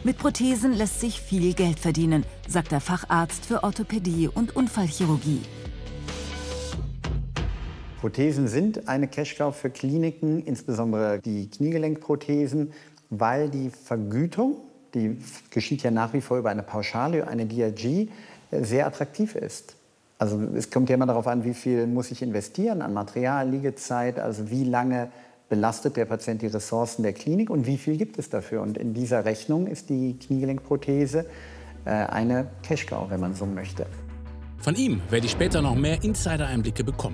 Mit Prothesen lässt sich viel Geld verdienen, sagt der Facharzt für Orthopädie und Unfallchirurgie. Prothesen sind eine Cash-Cow für Kliniken, insbesondere die Kniegelenkprothesen, weil die Vergütung, die geschieht ja nach wie vor über eine Pauschale, eine DRG, sehr attraktiv ist. Also es kommt ja immer darauf an, wie viel muss ich investieren an Material, Liegezeit, also wie lange belastet der Patient die Ressourcen der Klinik und wie viel gibt es dafür. Und in dieser Rechnung ist die Kniegelenkprothese eine Cash-Cow, wenn man so möchte. Von ihm werde ich später noch mehr Insider-Einblicke bekommen.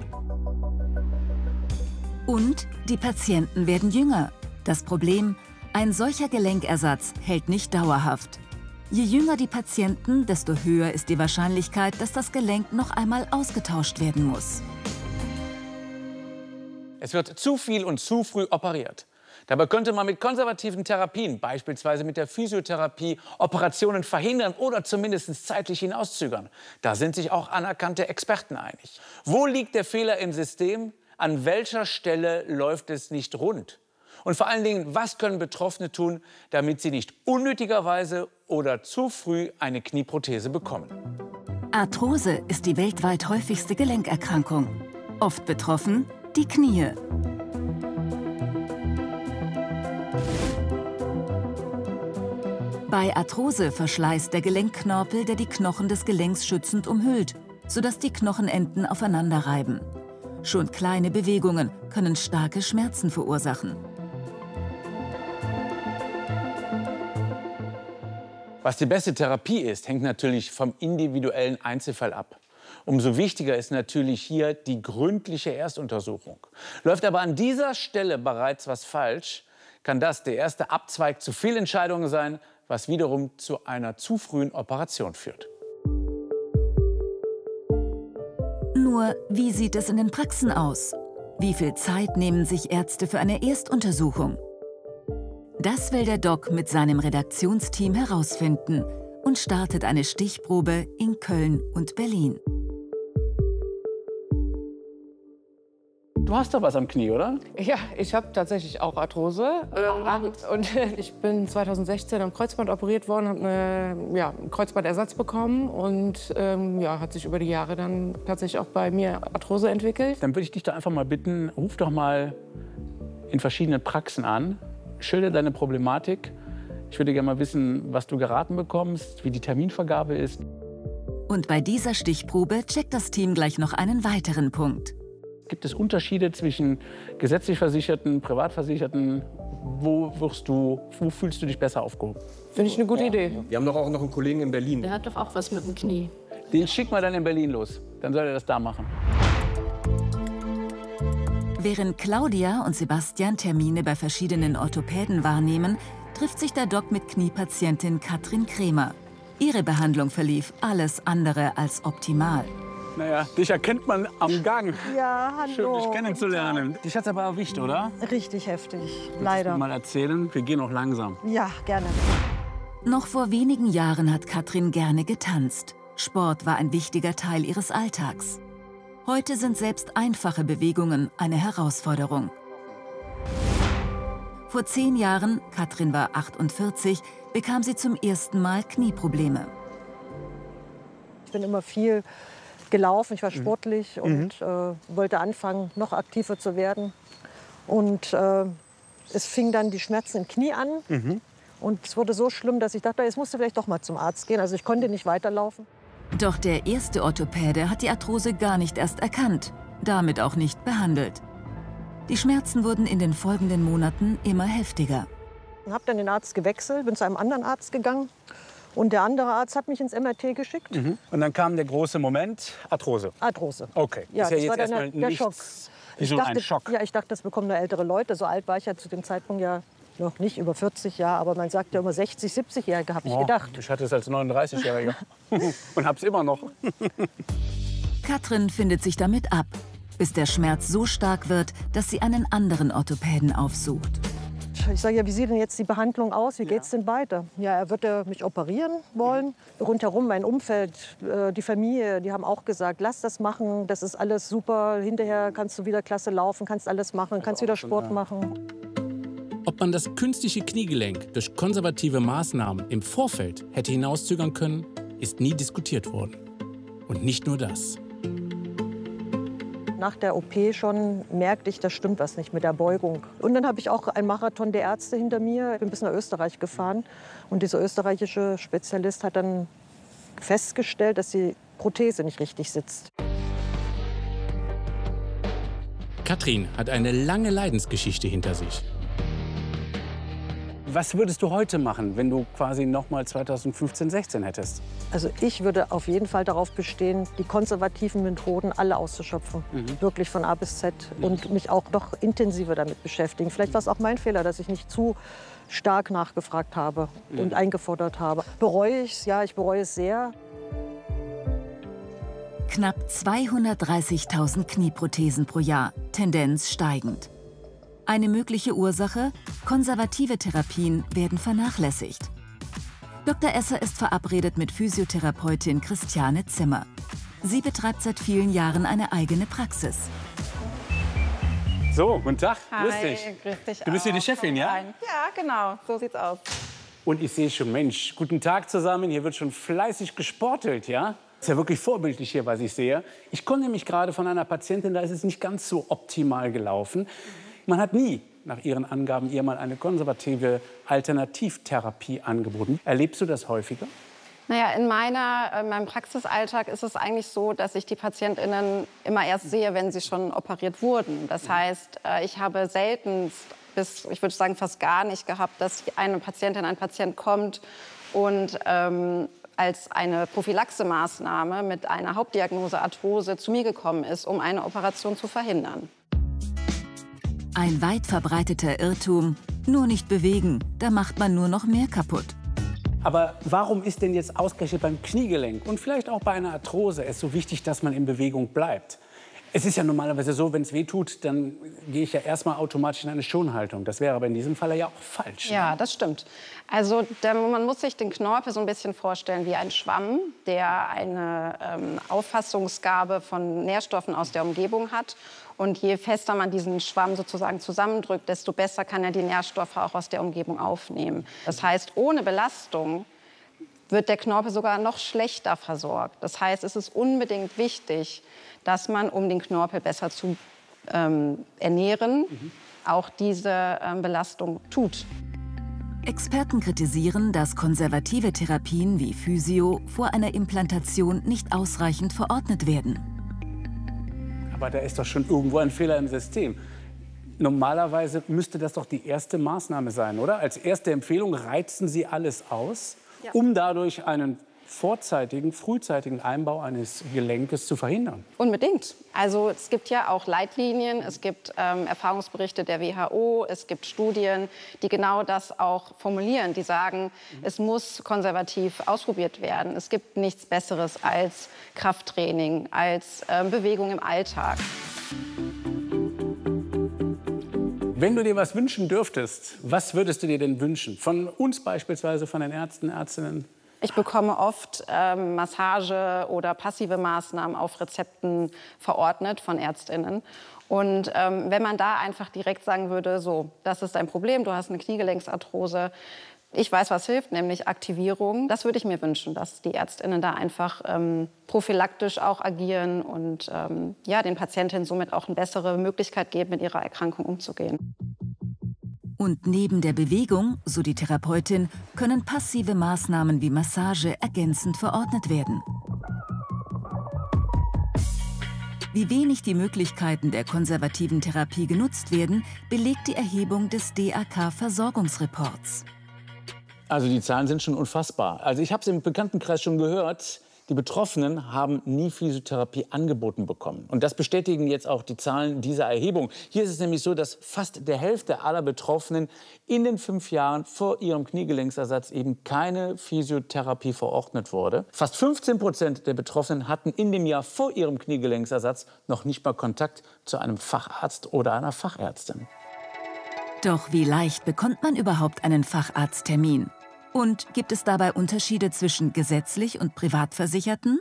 Und die Patienten werden jünger. Das Problem: ein solcher Gelenkersatz hält nicht dauerhaft. Je jünger die Patienten, desto höher ist die Wahrscheinlichkeit, dass das Gelenk noch einmal ausgetauscht werden muss. Es wird zu viel und zu früh operiert. Dabei könnte man mit konservativen Therapien, beispielsweise mit der Physiotherapie, Operationen verhindern oder zumindest zeitlich hinauszögern. Da sind sich auch anerkannte Experten einig. Wo liegt der Fehler im System? An welcher Stelle läuft es nicht rund? Und vor allen Dingen, was können Betroffene tun, damit sie nicht unnötigerweise oder zu früh eine Knieprothese bekommen? Arthrose ist die weltweit häufigste Gelenkerkrankung. Oft betroffen die Knie. Bei Arthrose verschleißt der Gelenkknorpel, der die Knochen des Gelenks schützend umhüllt, sodass die Knochenenden aufeinander reiben. Schon kleine Bewegungen können starke Schmerzen verursachen. Was die beste Therapie ist, hängt natürlich vom individuellen Einzelfall ab. Umso wichtiger ist natürlich hier die gründliche Erstuntersuchung. Läuft aber an dieser Stelle bereits was falsch, kann das der erste Abzweig zu Fehlentscheidungen sein, was wiederum zu einer zu frühen Operation führt. Nur, wie sieht es in den Praxen aus? Wie viel Zeit nehmen sich Ärzte für eine Erstuntersuchung? Das will der Doc mit seinem Redaktionsteam herausfinden und startet eine Stichprobe in Köln und Berlin. Du hast doch was am Knie, oder? Ja, ich habe tatsächlich auch Arthrose. Und ich bin 2016 am Kreuzband operiert worden, habe einen Kreuzbandersatz bekommen und hat sich über die Jahre dann tatsächlich auch bei mir Arthrose entwickelt. Dann würde ich dich doch einfach mal bitten, ruf doch mal in verschiedenen Praxen an, schilder deine Problematik. Ich würde gerne mal wissen, was du geraten bekommst, wie die Terminvergabe ist. Und bei dieser Stichprobe checkt das Team gleich noch einen weiteren Punkt. Gibt es Unterschiede zwischen gesetzlich Versicherten, Privatversicherten? Wo fühlst du dich besser aufgehoben? Finde ich eine gute Idee. Wir haben doch auch noch einen Kollegen in Berlin. Der hat doch auch was mit dem Knie. Den schicken wir dann in Berlin los. Dann soll er das da machen. Während Claudia und Sebastian Termine bei verschiedenen Orthopäden wahrnehmen, trifft sich der Doc mit Kniepatientin Katrin Kremer. Ihre Behandlung verlief alles andere als optimal. Naja, dich erkennt man am Gang. Ja, hallo. Schön, dich kennenzulernen. Dich hat's aber erwischt, oder? Richtig heftig, Willst leider. du mal erzählen? Wir gehen noch langsam. Ja, gerne. Noch vor wenigen Jahren hat Katrin gerne getanzt. Sport war ein wichtiger Teil ihres Alltags. Heute sind selbst einfache Bewegungen eine Herausforderung. Vor 10 Jahren, Katrin war 48, bekam sie zum ersten Mal Knieprobleme. Ich bin immer viel gelaufen, ich war sportlich und wollte anfangen, noch aktiver zu werden. Und es fing dann die Schmerzen im Knie an. Und es wurde so schlimm, dass ich dachte, jetzt musst du vielleicht doch mal zum Arzt gehen. Also ich konnte nicht weiterlaufen. Doch der erste Orthopäde hat die Arthrose gar nicht erst erkannt, damit auch nicht behandelt. Die Schmerzen wurden in den folgenden Monaten immer heftiger. Ich habe dann den Arzt gewechselt, bin zu einem anderen Arzt gegangen. Und der andere Arzt hat mich ins MRT geschickt. Und dann kam der große Moment, Arthrose. Arthrose. Okay, Ja, ist ja das jetzt war dann erstmal der nichts. Schock. Wieso ein Schock? Ja, ich dachte, das bekommen nur ältere Leute. So alt war ich ja zu dem Zeitpunkt ja noch nicht, über 40 Jahre. Aber man sagt ja immer 60, 70-Jährige, habe ich gedacht. Ich hatte es als 39-Jähriger und hab's immer noch. Katrin findet sich damit ab, bis der Schmerz so stark wird, dass sie einen anderen Orthopäden aufsucht. Ich sage ja, wie sieht denn jetzt die Behandlung aus? Wie geht's denn weiter? Ja, er würde mich operieren wollen. Rundherum mein Umfeld, die Familie, die haben auch gesagt, lass das machen, das ist alles super. Hinterher kannst du wieder klasse laufen, kannst alles machen, kannst wieder Sport machen. Ob man das künstliche Kniegelenk durch konservative Maßnahmen im Vorfeld hätte hinauszögern können, ist nie diskutiert worden. Und nicht nur das. Nach der OP schon merkte ich, da stimmt was nicht mit der Beugung. Und dann habe ich auch einen Marathon der Ärzte hinter mir. Ich bin bis nach Österreich gefahren. Und dieser österreichische Spezialist hat dann festgestellt, dass die Prothese nicht richtig sitzt. Katrin hat eine lange Leidensgeschichte hinter sich. Was würdest du heute machen, wenn du quasi noch mal 2015, 16 hättest? Also ich würde auf jeden Fall darauf bestehen, die konservativen Methoden alle auszuschöpfen. Wirklich von A bis Z. Und mich auch noch intensiver damit beschäftigen. Vielleicht war es auch mein Fehler, dass ich nicht zu stark nachgefragt habe und eingefordert habe. Bereue ich es? Ja, ich bereue es sehr. Knapp 230.000 Knieprothesen pro Jahr, Tendenz steigend. Eine mögliche Ursache: konservative Therapien werden vernachlässigt. Dr. Esser ist verabredet mit Physiotherapeutin Christiane Zimmer. Sie betreibt seit vielen Jahren eine eigene Praxis. So, guten Tag. Hi, Grüß dich. Grüß dich Du bist hier die auch. Chefin, Komm ja? rein. Ja, genau. So sieht's aus. Und ich sehe schon, Mensch, guten Tag zusammen. Hier wird schon fleißig gesportelt, ja? Ist ja wirklich vorbildlich hier, was ich sehe. Ich komme nämlich gerade von einer Patientin, da ist es nicht ganz so optimal gelaufen. Man hat nie, nach ihren Angaben, ihr mal eine konservative Alternativtherapie angeboten. Erlebst du das häufiger? Naja, in meinem Praxisalltag ist es eigentlich so, dass ich die PatientInnen immer erst sehe, wenn sie schon operiert wurden. Das heißt, ich habe seltenst bis, ich würde sagen, fast gar nicht gehabt, dass eine Patientin, ein Patient kommt und als eine Prophylaxemaßnahme mit einer Hauptdiagnose Arthrose zu mir gekommen ist, um eine Operation zu verhindern. Ein weit verbreiteter Irrtum: nur nicht bewegen, da macht man nur noch mehr kaputt. Aber warum ist denn jetzt ausgerechnet beim Kniegelenk und vielleicht auch bei einer Arthrose es so wichtig, dass man in Bewegung bleibt? Es ist ja normalerweise so, wenn es weh tut, dann gehe ich ja erstmal automatisch in eine Schonhaltung. Das wäre aber in diesem Fall ja auch falsch. Ja, das stimmt. Also man muss sich den Knorpel so ein bisschen vorstellen wie ein Schwamm, der eine Auffassungsgabe von Nährstoffen aus der Umgebung hat. Und je fester man diesen Schwamm sozusagen zusammendrückt, desto besser kann er die Nährstoffe auch aus der Umgebung aufnehmen. Das heißt, ohne Belastung wird der Knorpel sogar noch schlechter versorgt. Das heißt, es ist unbedingt wichtig, dass man, um den Knorpel besser zu ernähren, auch diese Belastung tut. Experten kritisieren, dass konservative Therapien wie Physio vor einer Implantation nicht ausreichend verordnet werden. Aber da ist doch schon irgendwo ein Fehler im System. Normalerweise müsste das doch die erste Maßnahme sein, oder? Als erste Empfehlung reizen Sie alles aus, um dadurch einen frühzeitigen Einbau eines Gelenkes zu verhindern. Unbedingt. Also es gibt ja auch Leitlinien, es gibt Erfahrungsberichte der WHO, es gibt Studien, die genau das auch formulieren. Die sagen, es muss konservativ ausprobiert werden. Es gibt nichts Besseres als Krafttraining, als Bewegung im Alltag. Wenn du dir was wünschen dürftest, was würdest du dir denn wünschen? Von uns beispielsweise, von den Ärzten, Ärztinnen? Ich bekomme oft Massage oder passive Maßnahmen auf Rezepten verordnet von ÄrztInnen. Und wenn man da einfach direkt sagen würde, so, das ist dein Problem, du hast eine Kniegelenksarthrose, ich weiß, was hilft, nämlich Aktivierung. Das würde ich mir wünschen, dass die ÄrztInnen da einfach prophylaktisch auch agieren und ja, den Patientinnen somit auch eine bessere Möglichkeit geben, mit ihrer Erkrankung umzugehen. Und neben der Bewegung, so die Therapeutin, können passive Maßnahmen wie Massage ergänzend verordnet werden. Wie wenig die Möglichkeiten der konservativen Therapie genutzt werden, belegt die Erhebung des DAK-Versorgungsreports. Also die Zahlen sind schon unfassbar. Also ich habe es im Bekanntenkreis schon gehört, die Betroffenen haben nie Physiotherapie angeboten bekommen. Und das bestätigen jetzt auch die Zahlen dieser Erhebung. Hier ist es nämlich so, dass fast der Hälfte aller Betroffenen in den 5 Jahren vor ihrem Kniegelenksersatz eben keine Physiotherapie verordnet wurde. Fast 15% der Betroffenen hatten in dem Jahr vor ihrem Kniegelenksersatz noch nicht mal Kontakt zu einem Facharzt oder einer Fachärztin. Doch wie leicht bekommt man überhaupt einen Facharzttermin? Und gibt es dabei Unterschiede zwischen gesetzlich und Privatversicherten?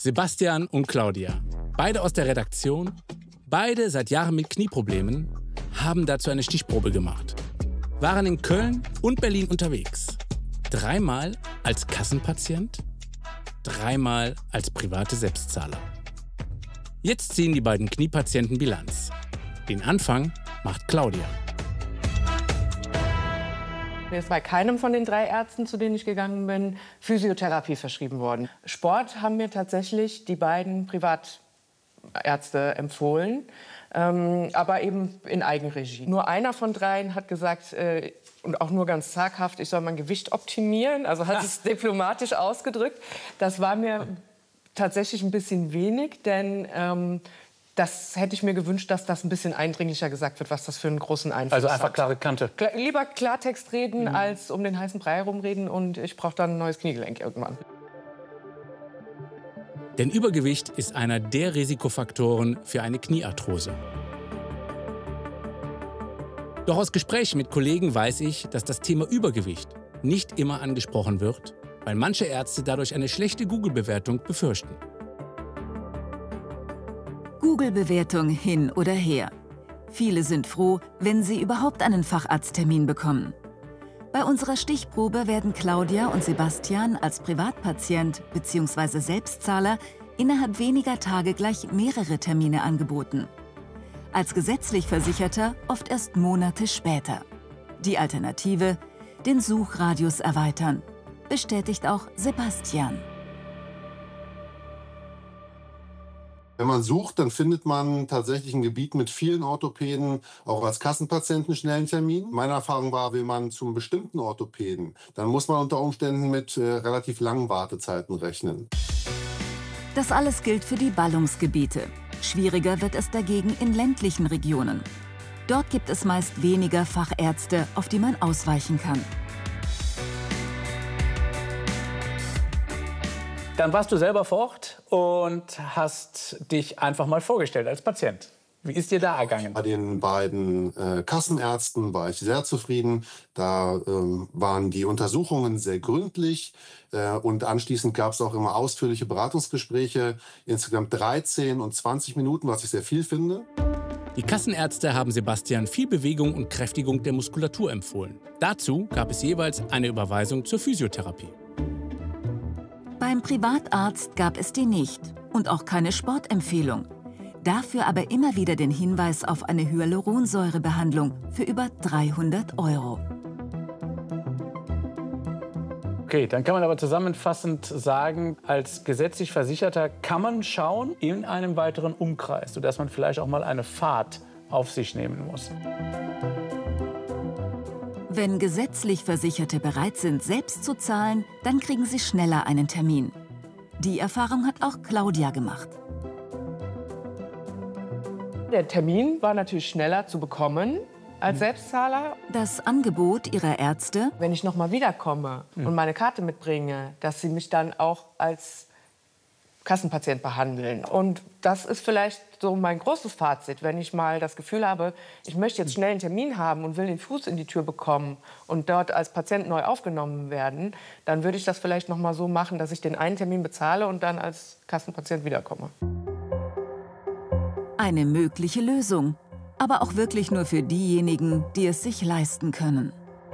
Sebastian und Claudia, beide aus der Redaktion, beide seit Jahren mit Knieproblemen, haben dazu eine Stichprobe gemacht. Waren in Köln und Berlin unterwegs. 3-mal als Kassenpatient, 3-mal als private Selbstzahler. Jetzt ziehen die beiden Kniepatienten Bilanz. Den Anfang macht Claudia. Mir ist bei keinem von den 3 Ärzten, zu denen ich gegangen bin, Physiotherapie verschrieben worden. Sport haben mir tatsächlich die beiden Privatärzte empfohlen, aber eben in Eigenregie. Nur einer von 3 hat gesagt, und auch nur ganz zaghaft, ich soll mein Gewicht optimieren, also hat es diplomatisch ausgedrückt. Das war mir tatsächlich ein bisschen wenig, denn das hätte ich mir gewünscht, dass das ein bisschen eindringlicher gesagt wird, was das für einen großen Einfluss hat. Also einfach klare Kante. Lieber Klartext reden, als um den heißen Brei herumreden und ich brauche dann ein neues Kniegelenk irgendwann. Denn Übergewicht ist einer der Risikofaktoren für eine Kniearthrose. Doch aus Gesprächen mit Kollegen weiß ich, dass das Thema Übergewicht nicht immer angesprochen wird, weil manche Ärzte dadurch eine schlechte Google-Bewertung befürchten. Google-Bewertung hin oder her. Viele sind froh, wenn sie überhaupt einen Facharzttermin bekommen. Bei unserer Stichprobe werden Claudia und Sebastian als Privatpatient bzw. Selbstzahler innerhalb weniger Tage gleich mehrere Termine angeboten. Als gesetzlich Versicherter oft erst Monate später. Die Alternative: den Suchradius erweitern, bestätigt auch Sebastian. Wenn man sucht, dann findet man tatsächlich ein Gebiet mit vielen Orthopäden, auch als Kassenpatienten schnellen Termin. Meine Erfahrung war, will man zum bestimmten Orthopäden, dann muss man unter Umständen mit relativ langen Wartezeiten rechnen. Das alles gilt für die Ballungsgebiete. Schwieriger wird es dagegen in ländlichen Regionen. Dort gibt es meist weniger Fachärzte, auf die man ausweichen kann. Dann warst du selber vor Ort und hast dich einfach mal vorgestellt als Patient. Wie ist dir da ergangen? Bei den beiden Kassenärzten war ich sehr zufrieden. Da waren die Untersuchungen sehr gründlich und anschließend gab es auch immer ausführliche Beratungsgespräche, insgesamt 13 und 20 Minuten, was ich sehr viel finde. Die Kassenärzte haben Sebastian viel Bewegung und Kräftigung der Muskulatur empfohlen. Dazu gab es jeweils eine Überweisung zur Physiotherapie. Beim Privatarzt gab es die nicht und auch keine Sportempfehlung. Dafür aber immer wieder den Hinweis auf eine Hyaluronsäurebehandlung für über 300 €. Okay, dann kann man aber zusammenfassend sagen, als gesetzlich Versicherter kann man schauen in einem weiteren Umkreis, sodass man vielleicht auch mal eine Fahrt auf sich nehmen muss. Wenn gesetzlich Versicherte bereit sind, selbst zu zahlen, dann kriegen sie schneller einen Termin. Die Erfahrung hat auch Claudia gemacht. Der Termin war natürlich schneller zu bekommen als Selbstzahler. Das Angebot ihrer Ärzte: Wenn ich noch mal wiederkomme und meine Karte mitbringe, dass sie mich dann auch als Kassenpatient behandeln. Und das ist vielleicht so mein großes Fazit. Wenn ich mal das Gefühl habe, ich möchte jetzt schnell einen Termin haben und will den Fuß in die Tür bekommen und dort als Patient neu aufgenommen werden, dann würde ich das vielleicht noch mal so machen, dass ich den einen Termin bezahle und dann als Kassenpatient wiederkomme. Eine mögliche Lösung, aber auch wirklich nur für diejenigen, die es sich leisten können.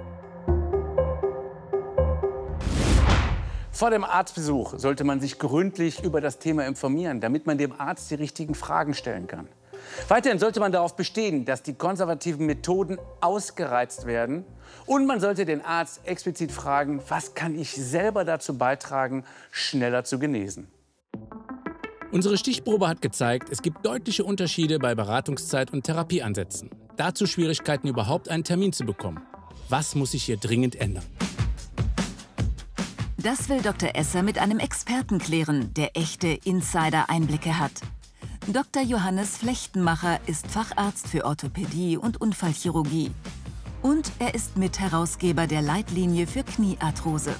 Vor dem Arztbesuch sollte man sich gründlich über das Thema informieren, damit man dem Arzt die richtigen Fragen stellen kann. Weiterhin sollte man darauf bestehen, dass die konservativen Methoden ausgereizt werden. Und man sollte den Arzt explizit fragen, was kann ich selber dazu beitragen, schneller zu genesen. Unsere Stichprobe hat gezeigt, es gibt deutliche Unterschiede bei Beratungszeit und Therapieansätzen. Dazu Schwierigkeiten, überhaupt einen Termin zu bekommen. Was muss sich hier dringend ändern? Das will Dr. Esser mit einem Experten klären, der echte Insider-Einblicke hat. Dr. Johannes Flechtenmacher ist Facharzt für Orthopädie und Unfallchirurgie. Und er ist Mitherausgeber der Leitlinie für Kniearthrose.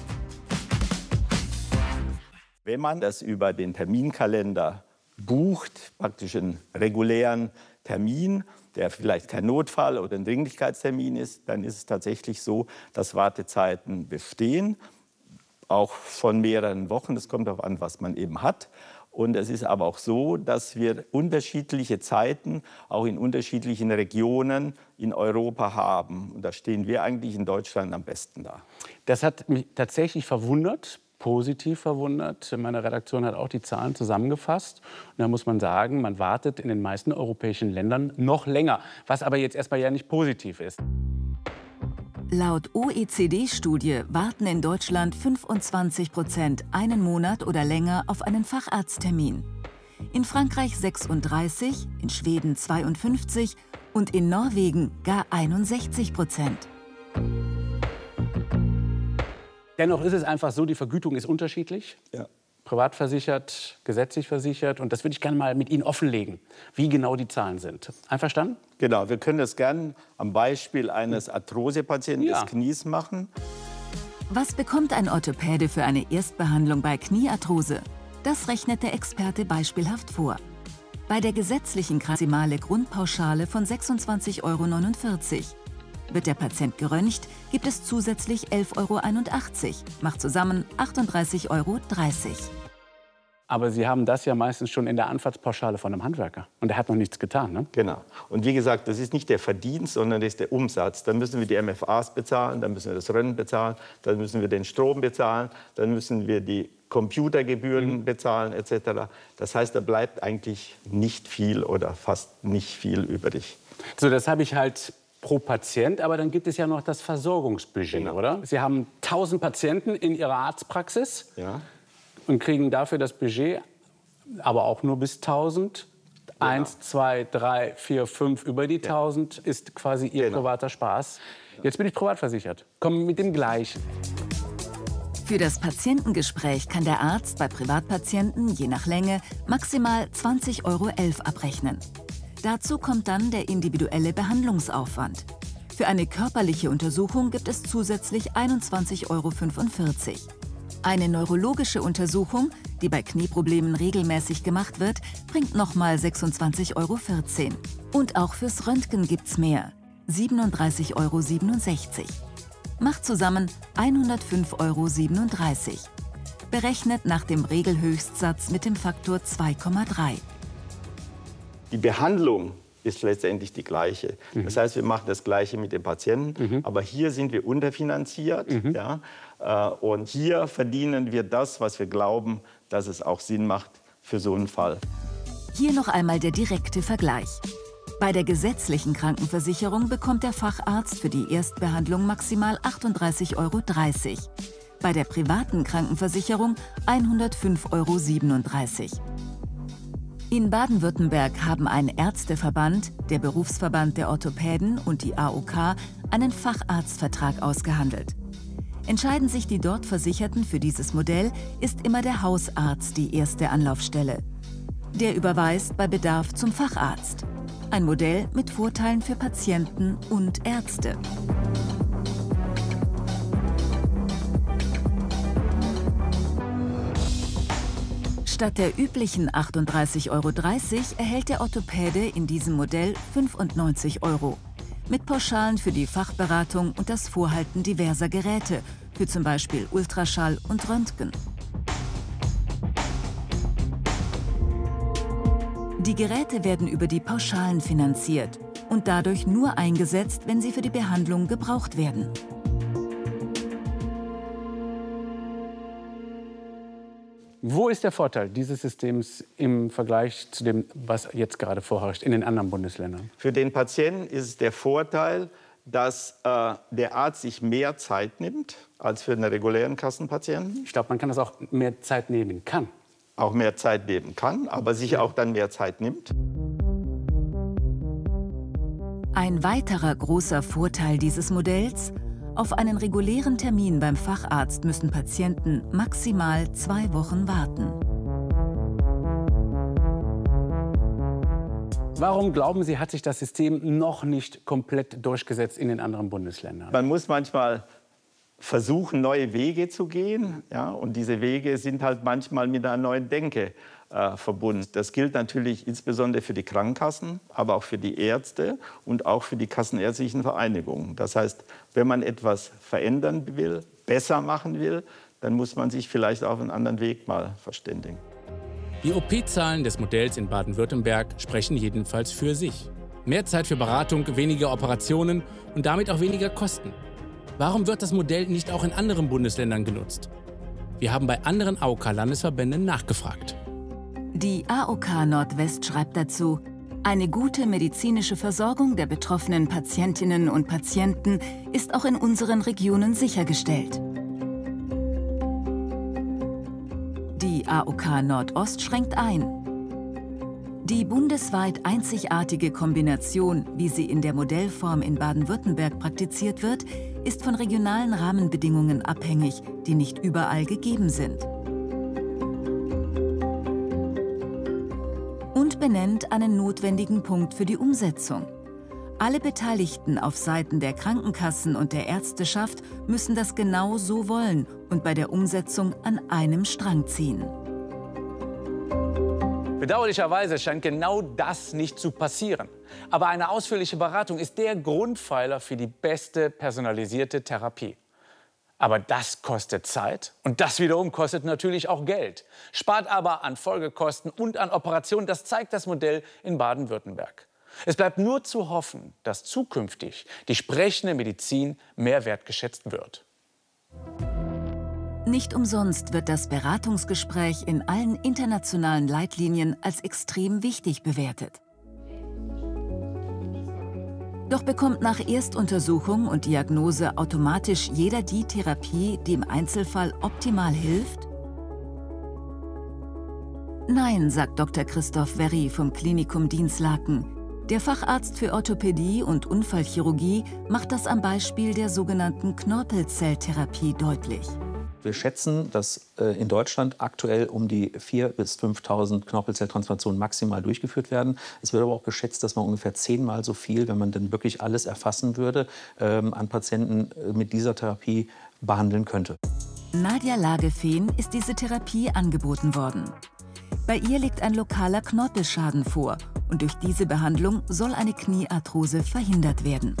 Wenn man das über den Terminkalender bucht, praktisch einen regulären Termin, der vielleicht kein Notfall oder ein Dringlichkeitstermin ist, dann ist es tatsächlich so, dass Wartezeiten bestehen, auch von mehreren Wochen. Das kommt darauf an, was man eben hat. Und es ist aber auch so, dass wir unterschiedliche Zeiten auch in unterschiedlichen Regionen in Europa haben. Und da stehen wir eigentlich in Deutschland am besten da. Das hat mich tatsächlich verwundert, positiv verwundert. Meine Redaktion hat auch die Zahlen zusammengefasst. Und da muss man sagen, man wartet in den meisten europäischen Ländern noch länger, was aber jetzt erstmal ja nicht positiv ist. Laut OECD-Studie warten in Deutschland 25% einen Monat oder länger auf einen Facharzttermin. In Frankreich 36%, in Schweden 52% und in Norwegen gar 61%. Dennoch ist es einfach so, die Vergütung ist unterschiedlich. Ja. Privat versichert, gesetzlich versichert. Und das würde ich gerne mal mit Ihnen offenlegen, wie genau die Zahlen sind. Einverstanden? Genau, wir können das gerne am Beispiel eines Arthrosepatienten des Knies machen. Was bekommt ein Orthopäde für eine Erstbehandlung bei Kniearthrose? Das rechnet der Experte beispielhaft vor. Bei der gesetzlichen maximale Grundpauschale von 26,49 € wird der Patient geröntgt, gibt es zusätzlich 11,81 €, macht zusammen 38,30 € . Aber Sie haben das ja meistens schon in der Anfahrtspauschale von einem Handwerker. Und der hat noch nichts getan, ne? Genau. Und wie gesagt, das ist nicht der Verdienst, sondern das ist der Umsatz. Dann müssen wir die MFAs bezahlen, dann müssen wir das Röntgen bezahlen, dann müssen wir den Strom bezahlen, dann müssen wir die Computergebühren bezahlen etc. Das heißt, da bleibt eigentlich nicht viel oder fast nicht viel übrig. So, das habe ich halt pro Patient, aber dann gibt es ja noch das Versorgungsbudget, oder? Sie haben 1000 Patienten in Ihrer Arztpraxis und kriegen dafür das Budget, aber auch nur bis 1000. 1, 2, 3, 4, 5 über die 1000 ist quasi Ihr privater Spaß. Jetzt bin ich privat versichert. Kommen mit dem Gleichen. Für das Patientengespräch kann der Arzt bei Privatpatienten je nach Länge maximal 20,11 € abrechnen. Dazu kommt dann der individuelle Behandlungsaufwand. Für eine körperliche Untersuchung gibt es zusätzlich 21,45 €. Eine neurologische Untersuchung, die bei Knieproblemen regelmäßig gemacht wird, bringt nochmal 26,14 €. Und auch fürs Röntgen gibt's mehr, 37,67 €. Macht zusammen 105,37 €. Berechnet nach dem Regelhöchstsatz mit dem Faktor 2,3. Die Behandlung ist letztendlich die gleiche. Das heißt, wir machen das Gleiche mit den Patienten, aber hier sind wir unterfinanziert. Ja? Und hier verdienen wir das, was wir glauben, dass es auch Sinn macht für so einen Fall. Hier noch einmal der direkte Vergleich. Bei der gesetzlichen Krankenversicherung bekommt der Facharzt für die Erstbehandlung maximal 38,30 €. Bei der privaten Krankenversicherung 105,37 €. In Baden-Württemberg haben ein Ärzteverband, der Berufsverband der Orthopäden und die AOK einen Facharztvertrag ausgehandelt. Entscheiden sich die dort Versicherten für dieses Modell, ist immer der Hausarzt die erste Anlaufstelle. Der überweist bei Bedarf zum Facharzt. Ein Modell mit Vorteilen für Patienten und Ärzte. Statt der üblichen 38,30 € erhält der Orthopäde in diesem Modell 95 € mit Pauschalen für die Fachberatung und das Vorhalten diverser Geräte, für zum Beispiel Ultraschall und Röntgen. Die Geräte werden über die Pauschalen finanziert und dadurch nur eingesetzt, wenn sie für die Behandlung gebraucht werden. Wo ist der Vorteil dieses Systems im Vergleich zu dem, was jetzt gerade vorherrscht in den anderen Bundesländern? Für den Patienten ist es der Vorteil, dass der Arzt sich mehr Zeit nimmt als für einen regulären Kassenpatienten. Ich glaube, man kann das auch mehr Zeit nehmen kann. Auch mehr Zeit nehmen kann, aber sich auch dann mehr Zeit nimmt. Ein weiterer großer Vorteil dieses Modells: Auf einen regulären Termin beim Facharzt müssen Patienten maximal 2 Wochen warten. Warum glauben Sie, hat sich das System noch nicht komplett durchgesetzt in den anderen Bundesländern? Man muss manchmal versuchen, neue Wege zu gehen. Ja, und diese Wege sind halt manchmal mit einer neuen Denke verbunden. Das gilt natürlich insbesondere für die Krankenkassen, aber auch für die Ärzte und auch für die kassenärztlichen Vereinigungen. Das heißt, wenn man etwas verändern will, besser machen will, dann muss man sich vielleicht auf einen anderen Weg mal verständigen. Die OP-Zahlen des Modells in Baden-Württemberg sprechen jedenfalls für sich. Mehr Zeit für Beratung, weniger Operationen und damit auch weniger Kosten. Warum wird das Modell nicht auch in anderen Bundesländern genutzt? Wir haben bei anderen AOK-Landesverbänden nachgefragt. Die AOK Nordwest schreibt dazu: Eine gute medizinische Versorgung der betroffenen Patientinnen und Patienten ist auch in unseren Regionen sichergestellt. Die AOK Nordost schränkt ein. Die bundesweit einzigartige Kombination, wie sie in der Modellform in Baden-Württemberg praktiziert wird, ist von regionalen Rahmenbedingungen abhängig, die nicht überall gegeben sind. Und benennt einen notwendigen Punkt für die Umsetzung. Alle Beteiligten auf Seiten der Krankenkassen und der Ärzteschaft müssen das genau so wollen und bei der Umsetzung an einem Strang ziehen. Bedauerlicherweise scheint genau das nicht zu passieren. Aber eine ausführliche Beratung ist der Grundpfeiler für die beste personalisierte Therapie. Aber das kostet Zeit und das wiederum kostet natürlich auch Geld. Spart aber an Folgekosten und an Operationen, das zeigt das Modell in Baden-Württemberg. Es bleibt nur zu hoffen, dass zukünftig die sprechende Medizin mehr wertgeschätzt wird. Nicht umsonst wird das Beratungsgespräch in allen internationalen Leitlinien als extrem wichtig bewertet. Doch bekommt nach Erstuntersuchung und Diagnose automatisch jeder die Therapie, die im Einzelfall optimal hilft? Nein, sagt Dr. Christoph Werri vom Klinikum Dinslaken. Der Facharzt für Orthopädie und Unfallchirurgie macht das am Beispiel der sogenannten Knorpelzelltherapie deutlich. Wir schätzen, dass in Deutschland aktuell um die 4.000 bis 5.000 Knorpelzelltransplantationen maximal durchgeführt werden. Es wird aber auch geschätzt, dass man ungefähr 10-mal so viel, wenn man denn wirklich alles erfassen würde, an Patienten mit dieser Therapie behandeln könnte. Nadja Lagefehn ist diese Therapie angeboten worden. Bei ihr liegt ein lokaler Knorpelschaden vor und durch diese Behandlung soll eine Kniearthrose verhindert werden.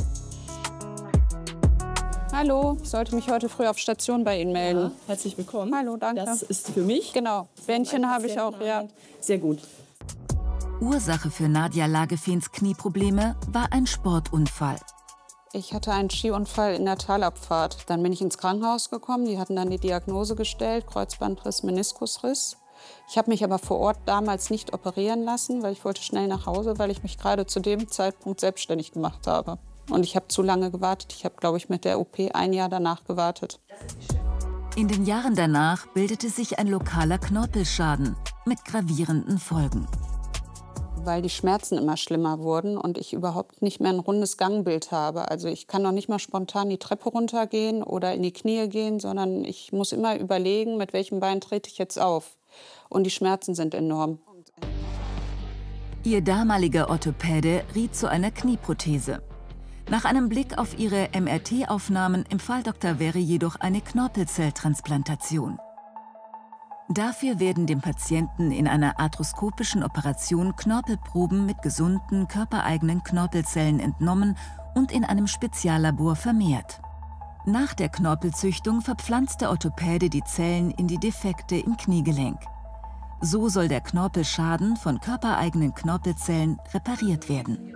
Hallo, ich sollte mich heute früh auf Station bei Ihnen melden. Ja, herzlich willkommen. Hallo, danke. Das ist für mich. Genau, Bändchen habe ich auch, ja. Sehr gut. Ursache für Nadja Lagefehns Knieprobleme war ein Sportunfall. Ich hatte einen Skiunfall in der Talabfahrt. Dann bin ich ins Krankenhaus gekommen. Die hatten dann die Diagnose gestellt, Kreuzbandriss, Meniskusriss. Ich habe mich aber vor Ort damals nicht operieren lassen, weil ich wollte schnell nach Hause, weil ich mich gerade zu dem Zeitpunkt selbstständig gemacht habe. Und ich habe zu lange gewartet. Ich habe, glaube ich, mit der OP ein Jahr danach gewartet. In den Jahren danach bildete sich ein lokaler Knorpelschaden mit gravierenden Folgen. Weil die Schmerzen immer schlimmer wurden und ich überhaupt nicht mehr ein rundes Gangbild habe. Also ich kann noch nicht mal spontan die Treppe runtergehen oder in die Knie gehen, sondern ich muss immer überlegen, mit welchem Bein trete ich jetzt auf. Und die Schmerzen sind enorm. Ihr damaliger Orthopäde riet zu einer Knieprothese. Nach einem Blick auf ihre MRT-Aufnahmen empfahl Dr. Werri jedoch eine Knorpelzelltransplantation. Dafür werden dem Patienten in einer arthroskopischen Operation Knorpelproben mit gesunden, körpereigenen Knorpelzellen entnommen und in einem Speziallabor vermehrt. Nach der Knorpelzüchtung verpflanzt der Orthopäde die Zellen in die Defekte im Kniegelenk. So soll der Knorpelschaden von körpereigenen Knorpelzellen repariert werden.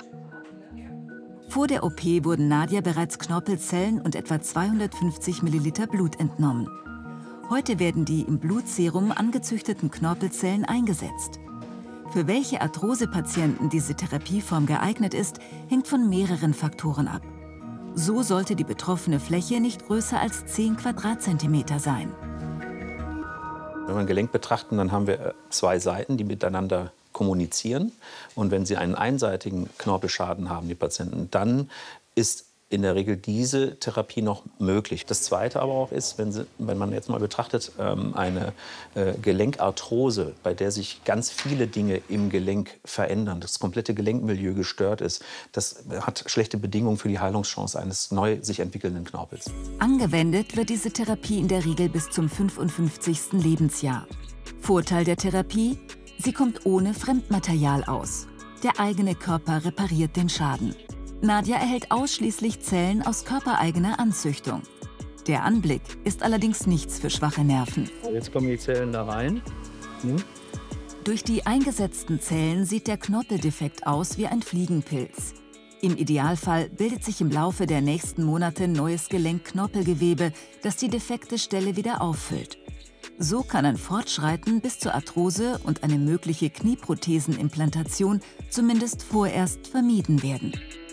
Vor der OP wurden Nadja bereits Knorpelzellen und etwa 250 Milliliter Blut entnommen. Heute werden die im Blutserum angezüchteten Knorpelzellen eingesetzt. Für welche Arthrosepatienten diese Therapieform geeignet ist, hängt von mehreren Faktoren ab. So sollte die betroffene Fläche nicht größer als 10 Quadratzentimeter sein. Wenn wir ein Gelenk betrachten, dann haben wir zwei Seiten, die miteinander kommunizieren. Und wenn sie einen einseitigen Knorpelschaden haben, die Patienten, dann ist in der Regel diese Therapie noch möglich. Das Zweite aber auch ist, wenn man jetzt mal betrachtet, eine Gelenkarthrose, bei der sich ganz viele Dinge im Gelenk verändern, das komplette Gelenkmilieu gestört ist, das hat schlechte Bedingungen für die Heilungschance eines neu sich entwickelnden Knorpels. Angewendet wird diese Therapie in der Regel bis zum 55. Lebensjahr. Vorteil der Therapie? Sie kommt ohne Fremdmaterial aus. Der eigene Körper repariert den Schaden. Nadja erhält ausschließlich Zellen aus körpereigener Anzüchtung. Der Anblick ist allerdings nichts für schwache Nerven. Jetzt kommen die Zellen da rein. Durch die eingesetzten Zellen sieht der Knorpeldefekt aus wie ein Fliegenpilz. Im Idealfall bildet sich im Laufe der nächsten Monate neues Gelenkknorpelgewebe, das die defekte Stelle wieder auffüllt. So kann ein Fortschreiten bis zur Arthrose und eine mögliche Knieprothesenimplantation zumindest vorerst vermieden werden.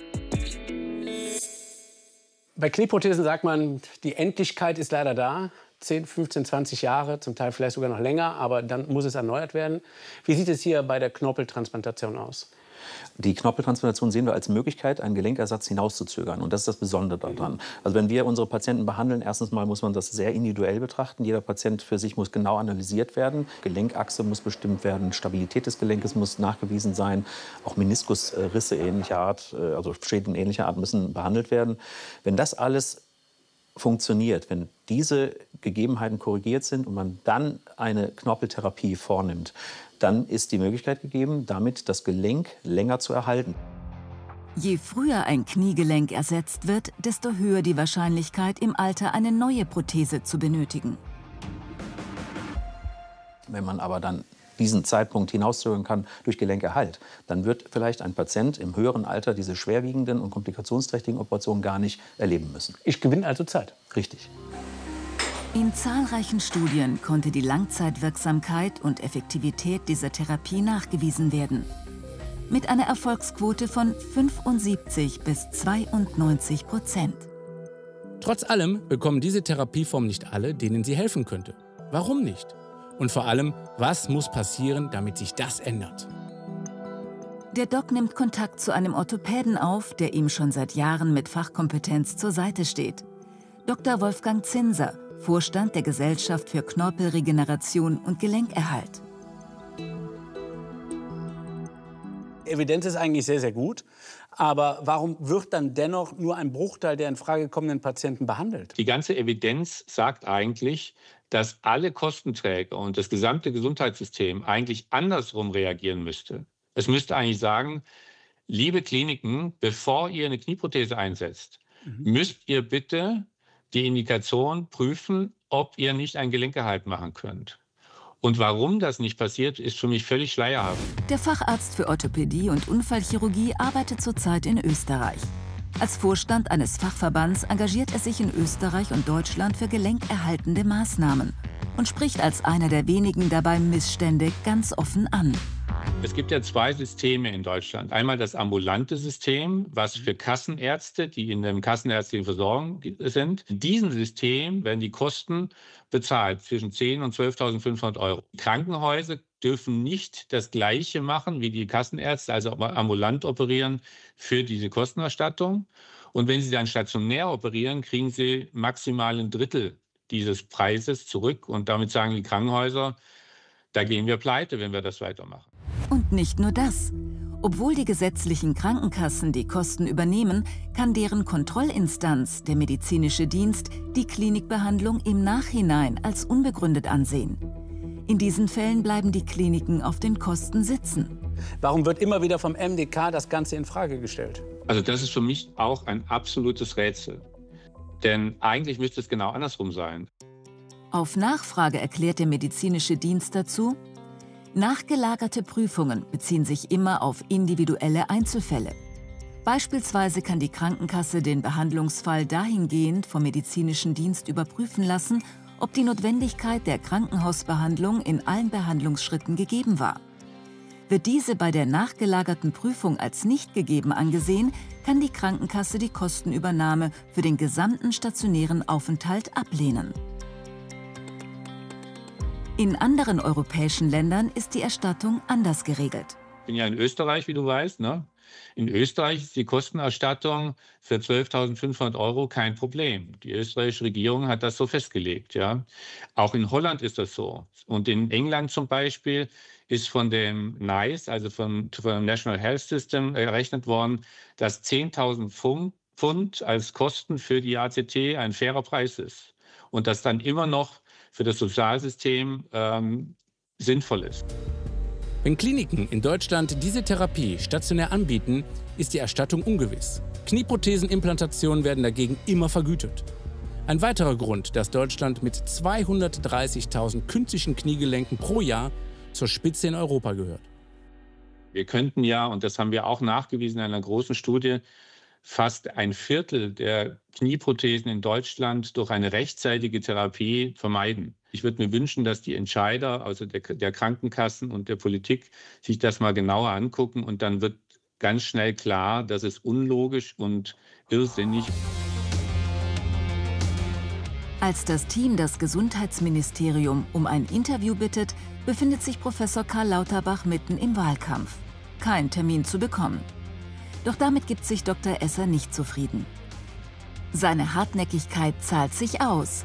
Bei Knieprothesen sagt man, die Endlichkeit ist leider da. 10, 15, 20 Jahre, zum Teil vielleicht sogar noch länger, aber dann muss es erneuert werden. Wie sieht es hier bei der Knorpeltransplantation aus? Die Knorpeltransplantation sehen wir als Möglichkeit, einen Gelenkersatz hinauszuzögern. Und das ist das Besondere daran. Also wenn wir unsere Patienten behandeln, erstens mal muss man das sehr individuell betrachten. Jeder Patient für sich muss genau analysiert werden. Gelenkachse muss bestimmt werden, Stabilität des Gelenkes muss nachgewiesen sein. Auch Meniskusrisse ähnlicher Art, also Schäden ähnlicher Art müssen behandelt werden. Wenn das alles funktioniert, wenn diese Gegebenheiten korrigiert sind und man dann eine Knorpeltherapie vornimmt, dann ist die Möglichkeit gegeben, damit das Gelenk länger zu erhalten. Je früher ein Kniegelenk ersetzt wird, desto höher die Wahrscheinlichkeit, im Alter eine neue Prothese zu benötigen. Wenn man aber dann diesen Zeitpunkt hinauszögern kann durch Gelenkerhalt, dann wird vielleicht ein Patient im höheren Alter diese schwerwiegenden und komplikationsträchtigen Operationen gar nicht erleben müssen. Ich gewinne also Zeit. Richtig. In zahlreichen Studien konnte die Langzeitwirksamkeit und Effektivität dieser Therapie nachgewiesen werden. Mit einer Erfolgsquote von 75 bis 92%. Trotz allem bekommen diese Therapieform nicht alle, denen sie helfen könnte. Warum nicht? Und vor allem, was muss passieren, damit sich das ändert? Der Doc nimmt Kontakt zu einem Orthopäden auf, der ihm schon seit Jahren mit Fachkompetenz zur Seite steht. Dr. Wolfgang Zinser, Vorstand der Gesellschaft für Knorpelregeneration und Gelenkerhalt. Evidenz ist eigentlich sehr, sehr gut. Aber warum wird dann dennoch nur ein Bruchteil der in Frage kommenden Patienten behandelt? Die ganze Evidenz sagt eigentlich, dass alle Kostenträger und das gesamte Gesundheitssystem eigentlich andersrum reagieren müsste. Es müsste eigentlich sagen, liebe Kliniken, bevor ihr eine Knieprothese einsetzt, müsst ihr bitte die Indikation prüfen, ob ihr nicht einen Gelenkerhalt machen könnt. Und warum das nicht passiert, ist für mich völlig schleierhaft. Der Facharzt für Orthopädie und Unfallchirurgie arbeitet zurzeit in Österreich. Als Vorstand eines Fachverbands engagiert er sich in Österreich und Deutschland für gelenkerhaltende Maßnahmen und spricht als einer der wenigen dabei Missstände ganz offen an. Es gibt ja zwei Systeme in Deutschland. Einmal das ambulante System, was für Kassenärzte, die in der kassenärztlichen Versorgung sind. In diesem System werden die Kosten bezahlt zwischen 10.000 und 12.500 Euro. Krankenhäuser dürfen nicht das Gleiche machen wie die Kassenärzte, also ambulant operieren für diese Kostenerstattung. Und wenn sie dann stationär operieren, kriegen sie maximal ein Drittel dieses Preises zurück. Und damit sagen die Krankenhäuser, da gehen wir pleite, wenn wir das weitermachen. Und nicht nur das. Obwohl die gesetzlichen Krankenkassen die Kosten übernehmen, kann deren Kontrollinstanz, der medizinische Dienst, die Klinikbehandlung im Nachhinein als unbegründet ansehen. In diesen Fällen bleiben die Kliniken auf den Kosten sitzen. Warum wird immer wieder vom MDK das Ganze in Frage gestellt? Also das ist für mich auch ein absolutes Rätsel. Denn eigentlich müsste es genau andersrum sein. Auf Nachfrage erklärt der medizinische Dienst dazu, nachgelagerte Prüfungen beziehen sich immer auf individuelle Einzelfälle. Beispielsweise kann die Krankenkasse den Behandlungsfall dahingehend vom medizinischen Dienst überprüfen lassen, ob die Notwendigkeit der Krankenhausbehandlung in allen Behandlungsschritten gegeben war. Wird diese bei der nachgelagerten Prüfung als nicht gegeben angesehen, kann die Krankenkasse die Kostenübernahme für den gesamten stationären Aufenthalt ablehnen. In anderen europäischen Ländern ist die Erstattung anders geregelt. Ich bin ja in Österreich, wie du weißt, ne? In Österreich ist die Kostenerstattung für 12.500 Euro kein Problem. Die österreichische Regierung hat das so festgelegt. Ja? Auch in Holland ist das so. Und in England zum Beispiel ist von dem NICE, also vom National Health System, errechnet worden, dass 10.000 Pfund als Kosten für die ACT ein fairer Preis ist. Und das dann immer noch für das Sozialsystem sinnvoll ist. Wenn Kliniken in Deutschland diese Therapie stationär anbieten, ist die Erstattung ungewiss. Knieprothesenimplantationen werden dagegen immer vergütet. Ein weiterer Grund, dass Deutschland mit 230.000 künstlichen Kniegelenken pro Jahr zur Spitze in Europa gehört. Wir könnten ja, und das haben wir auch nachgewiesen in einer großen Studie, fast ein Viertel der Knieprothesen in Deutschland durch eine rechtzeitige Therapie vermeiden. Ich würde mir wünschen, dass die Entscheider, also der Krankenkassen und der Politik, sich das mal genauer angucken und dann wird ganz schnell klar, dass es unlogisch und irrsinnig. Als das Team das Gesundheitsministerium um ein Interview bittet, befindet sich Professor Karl Lauterbach mitten im Wahlkampf. Kein Termin zu bekommen. Doch damit gibt sich Dr. Esser nicht zufrieden. Seine Hartnäckigkeit zahlt sich aus.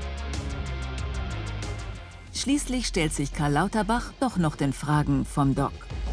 Schließlich stellt sich Karl Lauterbach doch noch den Fragen vom Doc.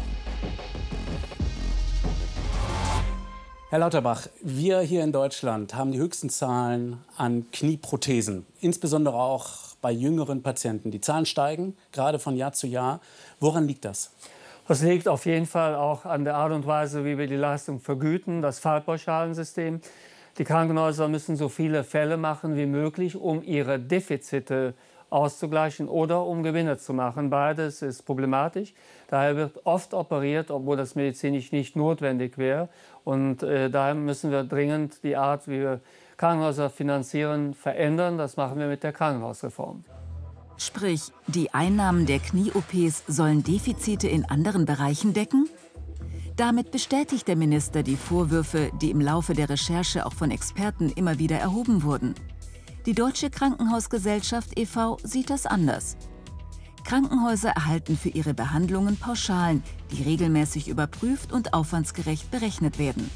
Herr Lauterbach, wir hier in Deutschland haben die höchsten Zahlen an Knieprothesen, insbesondere auch bei jüngeren Patienten. Die Zahlen steigen, gerade von Jahr zu Jahr. Woran liegt das? Das liegt auf jeden Fall auch an der Art und Weise, wie wir die Leistung vergüten, das Fallpauschalensystem. Die Krankenhäuser müssen so viele Fälle machen wie möglich, um ihre Defizite auszugleichen oder um Gewinne zu machen. Beides ist problematisch. Daher wird oft operiert, obwohl das medizinisch nicht notwendig wäre. Und daher müssen wir dringend die Art, wie wir Krankenhäuser finanzieren, verändern. Das machen wir mit der Krankenhausreform. Sprich, die Einnahmen der Knie-OPs sollen Defizite in anderen Bereichen decken? Damit bestätigt der Minister die Vorwürfe, die im Laufe der Recherche auch von Experten immer wieder erhoben wurden. Die Deutsche Krankenhausgesellschaft e.V. sieht das anders. Krankenhäuser erhalten für ihre Behandlungen Pauschalen, die regelmäßig überprüft und aufwandsgerecht berechnet werden.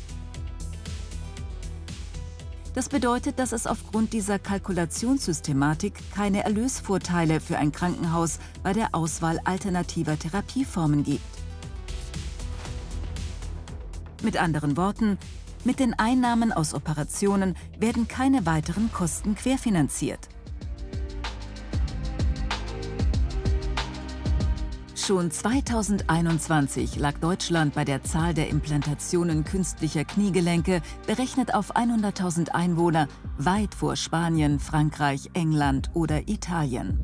Das bedeutet, dass es aufgrund dieser Kalkulationssystematik keine Erlösvorteile für ein Krankenhaus bei der Auswahl alternativer Therapieformen gibt. Mit anderen Worten, mit den Einnahmen aus Operationen werden keine weiteren Kosten querfinanziert. Schon 2021 lag Deutschland bei der Zahl der Implantationen künstlicher Kniegelenke, berechnet auf 100.000 Einwohner, weit vor Spanien, Frankreich, England oder Italien.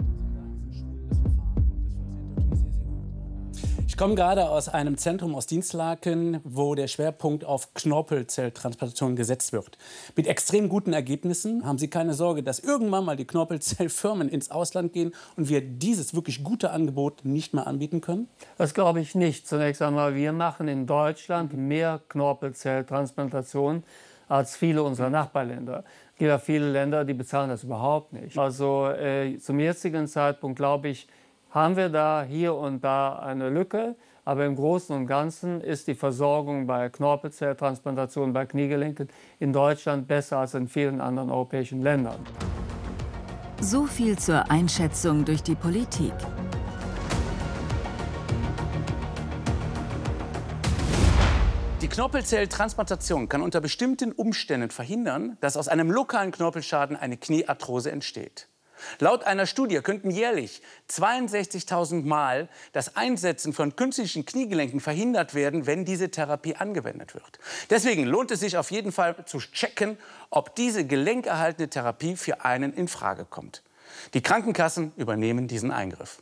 Ich komme gerade aus einem Zentrum aus Dinslaken, wo der Schwerpunkt auf Knorpelzelltransplantation gesetzt wird. Mit extrem guten Ergebnissen. Haben Sie keine Sorge, dass irgendwann mal die Knorpelzellfirmen ins Ausland gehen und wir dieses wirklich gute Angebot nicht mehr anbieten können? Das glaube ich nicht. Zunächst einmal, wir machen in Deutschland mehr Knorpelzelltransplantationen als viele unserer Nachbarländer. Es gibt ja viele Länder, die bezahlen das überhaupt nicht. Also zum jetzigen Zeitpunkt, glaube ich, haben wir da hier und da eine Lücke. Aber im Großen und Ganzen ist die Versorgung bei Knorpelzelltransplantationen, bei Kniegelenken in Deutschland besser als in vielen anderen europäischen Ländern. So viel zur Einschätzung durch die Politik. Die Knorpelzelltransplantation kann unter bestimmten Umständen verhindern, dass aus einem lokalen Knorpelschaden eine Kniearthrose entsteht. Laut einer Studie könnten jährlich 62.000 Mal das Einsetzen von künstlichen Kniegelenken verhindert werden, wenn diese Therapie angewendet wird. Deswegen lohnt es sich auf jeden Fall zu checken, ob diese gelenkerhaltende Therapie für einen in Frage kommt. Die Krankenkassen übernehmen diesen Eingriff.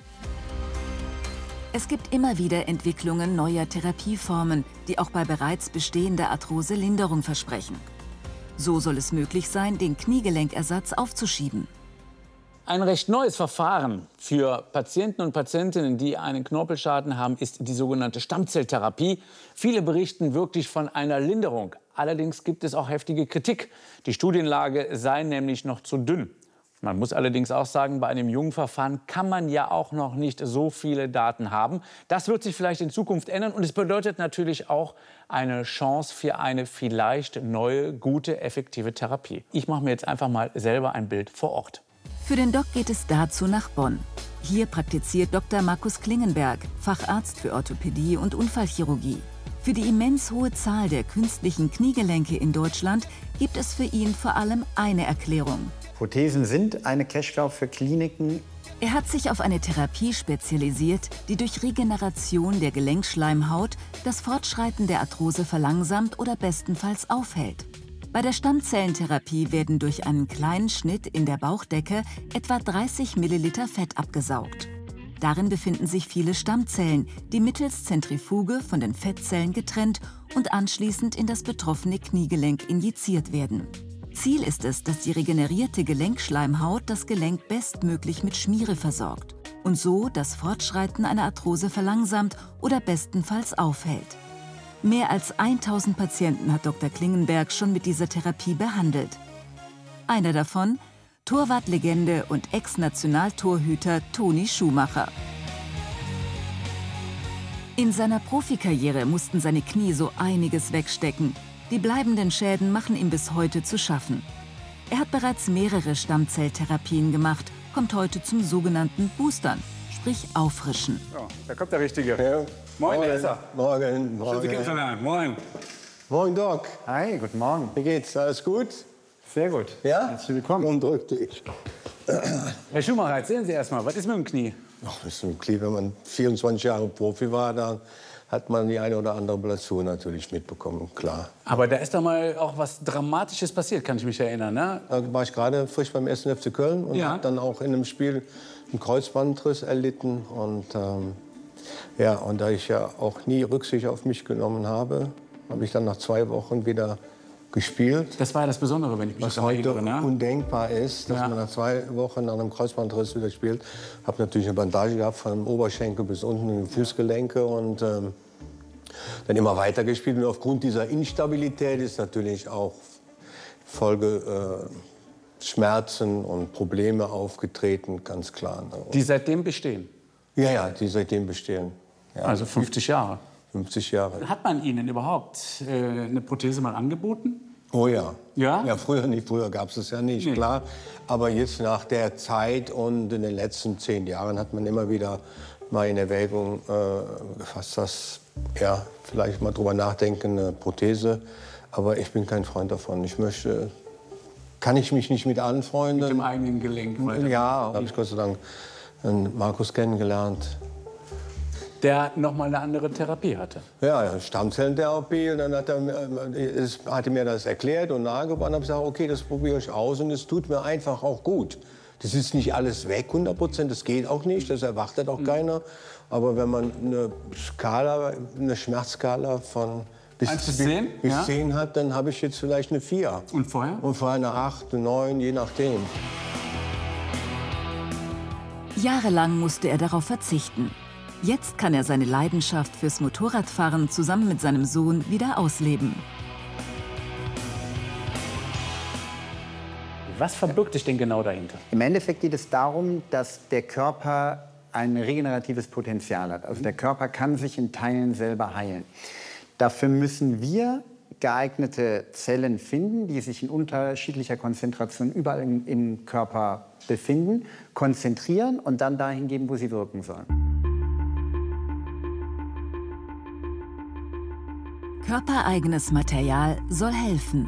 Es gibt immer wieder Entwicklungen neuer Therapieformen, die auch bei bereits bestehender Arthrose Linderung versprechen. So soll es möglich sein, den Kniegelenkersatz aufzuschieben. Ein recht neues Verfahren für Patienten und Patientinnen, die einen Knorpelschaden haben, ist die sogenannte Stammzelltherapie. Viele berichten wirklich von einer Linderung. Allerdings gibt es auch heftige Kritik. Die Studienlage sei nämlich noch zu dünn. Man muss allerdings auch sagen, bei einem jungen Verfahren kann man ja auch noch nicht so viele Daten haben. Das wird sich vielleicht in Zukunft ändern und es bedeutet natürlich auch eine Chance für eine vielleicht neue, gute, effektive Therapie. Ich mache mir jetzt einfach mal selber ein Bild vor Ort. Für den Doc geht es dazu nach Bonn. Hier praktiziert Dr. Markus Klingenberg, Facharzt für Orthopädie und Unfallchirurgie. Für die immens hohe Zahl der künstlichen Kniegelenke in Deutschland gibt es für ihn vor allem eine Erklärung. Prothesen sind eine Cash-Cow für Kliniken. Er hat sich auf eine Therapie spezialisiert, die durch Regeneration der Gelenkschleimhaut das Fortschreiten der Arthrose verlangsamt oder bestenfalls aufhält. Bei der Stammzellentherapie werden durch einen kleinen Schnitt in der Bauchdecke etwa 30 Milliliter Fett abgesaugt. Darin befinden sich viele Stammzellen, die mittels Zentrifuge von den Fettzellen getrennt und anschließend in das betroffene Kniegelenk injiziert werden. Ziel ist es, dass die regenerierte Gelenkschleimhaut das Gelenk bestmöglich mit Schmiere versorgt und so das Fortschreiten einer Arthrose verlangsamt oder bestenfalls aufhält. Mehr als 1000 Patienten hat Dr. Klingenberg schon mit dieser Therapie behandelt. Einer davon, Torwartlegende und Ex-Nationaltorhüter Toni Schumacher. In seiner Profikarriere mussten seine Knie so einiges wegstecken. Die bleibenden Schäden machen ihm bis heute zu schaffen. Er hat bereits mehrere Stammzelltherapien gemacht, kommt heute zum sogenannten Boostern, sprich Auffrischen. Ja, da kommt der Richtige. Ja. Moin, Herr Esser. Morgen. Schön, Sie kennenzulernen. Moin. Moin, Doc. Hi, guten Morgen. Wie geht's? Alles gut? Sehr gut. Ja? Herzlich willkommen. Und drück dich. Herr Schumacher, erzählen Sie erst mal, was ist mit dem Knie? Ach, das ist mit dem Knie, wenn man 24 Jahre Profi war, dann hat man die eine oder andere Blessur natürlich mitbekommen, klar. Aber da ist doch mal auch was Dramatisches passiert, kann ich mich erinnern, ne? Da war ich gerade frisch beim 1. FC Köln und habe dann auch in einem Spiel einen Kreuzbandriss erlitten. Und, ja, und da ich ja auch nie Rücksicht auf mich genommen habe, habe ich dann nach 2 Wochen wieder gespielt. Das war ja das Besondere, wenn ich mich Was das heute erinnere, ne? undenkbar ist, dass man nach 2 Wochen nach einem Kreuzbandriss wieder spielt. Ich habe natürlich eine Bandage gehabt von Oberschenkel bis unten in die Fußgelenke und dann immer weiter gespielt. Und aufgrund dieser Instabilität ist natürlich auch Folge Schmerzen und Probleme aufgetreten, ganz klar. Die seitdem bestehen? Ja, ja, die seitdem bestehen. Ja. Also 50 Jahre? 50 Jahre. Hat man Ihnen überhaupt eine Prothese mal angeboten? Oh ja. Ja? Ja, früher nicht. Früher gab es es ja nicht, klar. Aber jetzt nach der Zeit und in den letzten 10 Jahren hat man immer wieder mal in Erwägung gefasst, dass ja, vielleicht mal drüber nachdenken, eine Prothese. Aber ich bin kein Freund davon. Ich möchte, kann ich mich nicht mit anfreunden. Mit dem eigenen Gelenk weiter. Ja, da habe ich Gott sei Dank einen Markus kennengelernt. Der noch mal eine andere Therapie hatte. Ja, Stammzellentherapie. Und dann hat er mir das erklärt und nahegebracht. Und habe gesagt, okay, das probiere ich aus und es tut mir einfach auch gut. Das ist nicht alles weg, 100%, das geht auch nicht, das erwartet auch keiner. Aber wenn man eine Schmerzskala von bis 10 hat, dann habe ich jetzt vielleicht eine 4. Und vorher? Und vorher eine 8, eine 9, je nachdem. Jahrelang musste er darauf verzichten. Jetzt kann er seine Leidenschaft fürs Motorradfahren zusammen mit seinem Sohn wieder ausleben. Was verbirgt sich denn genau dahinter? Im Endeffekt geht es darum, dass der Körper ein regeneratives Potenzial hat. Also der Körper kann sich in Teilen selber heilen. Dafür müssen wir geeignete Zellen finden, die sich in unterschiedlicher Konzentration überall im Körper befinden, konzentrieren und dann dahin geben, wo sie wirken sollen. Körpereigenes Material soll helfen.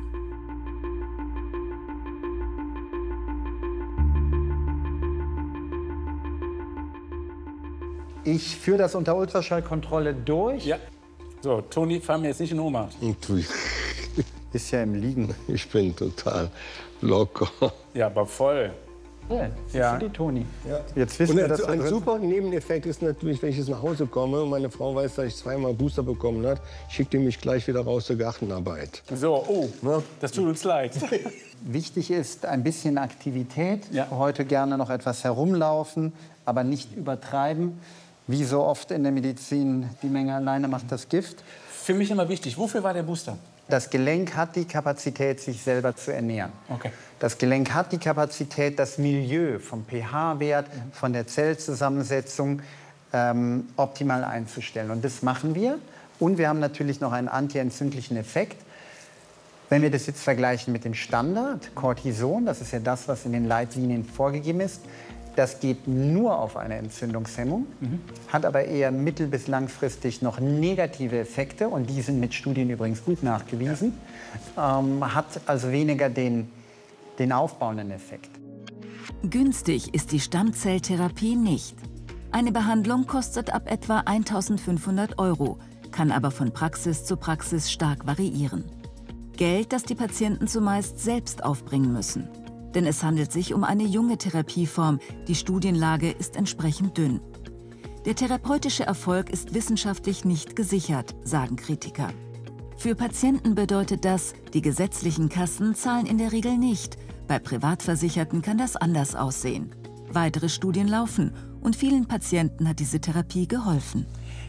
Ich führe das unter Ultraschallkontrolle durch. Ja. So, Toni, fahr mir jetzt nicht in Ohnmacht. Ist ja im Liegen. Ich bin total locker. Ja, aber voll. Ja, die Toni. Ja. Jetzt wissen und wir, dass ein super Nebeneffekt ist natürlich, wenn ich jetzt nach Hause komme und meine Frau weiß, dass ich 2-mal Booster bekommen habe, schickt die mich gleich wieder raus zur Gartenarbeit. So, oh, das tut uns leid. Wichtig ist ein bisschen Aktivität. Heute gerne noch etwas herumlaufen, aber nicht übertreiben. Wie so oft in der Medizin, die Menge alleine macht das Gift. Für mich immer wichtig, wofür war der Booster? Das Gelenk hat die Kapazität, sich selber zu ernähren. Okay. Das Gelenk hat die Kapazität, das Milieu vom pH-Wert, von der Zellzusammensetzung optimal einzustellen. Und das machen wir. Und wir haben natürlich noch einen antientzündlichen Effekt. Wenn wir das jetzt vergleichen mit dem Standard, Cortison, das ist ja das, was in den Leitlinien vorgegeben ist, das geht nur auf eine Entzündungshemmung, hat aber eher mittel- bis langfristig noch negative Effekte. Und die sind mit Studien übrigens gut nachgewiesen. Hat also weniger den aufbauenden Effekt. Günstig ist die Stammzelltherapie nicht. Eine Behandlung kostet ab etwa 1.500 €, kann aber von Praxis zu Praxis stark variieren. Geld, das die Patienten zumeist selbst aufbringen müssen. Denn es handelt sich um eine junge Therapieform, die Studienlage ist entsprechend dünn. Der therapeutische Erfolg ist wissenschaftlich nicht gesichert, sagen Kritiker. Für Patienten bedeutet das, die gesetzlichen Kassen zahlen in der Regel nicht. Bei Privatversicherten kann das anders aussehen. Weitere Studien laufen und vielen Patienten hat diese Therapie geholfen.